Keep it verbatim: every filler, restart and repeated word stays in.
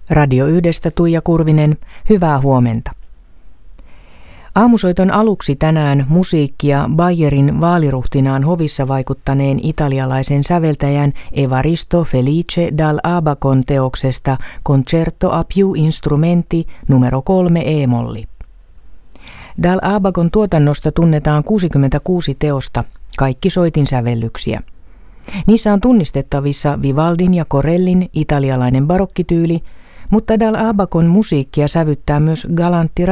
Radio yhdestä Tuija Kurvinen, hyvää huomenta. Aamusoiton aluksi tänään musiikkia Bayerin vaaliruhtinaan hovissa vaikuttaneen italialaisen säveltäjän Evaristo Felice dal Abacon teoksesta Concerto a più instrumenti numero kolme e-molli. Dal Abacon tuotannosta tunnetaan kuusikymmentäkuusi teosta, kaikki soitinsävellyksiä. Niissä on tunnistettavissa Vivaldin ja Corellin italialainen barokkityyli, mutta Dal Abacon musiikkia sävyttää myös Galanti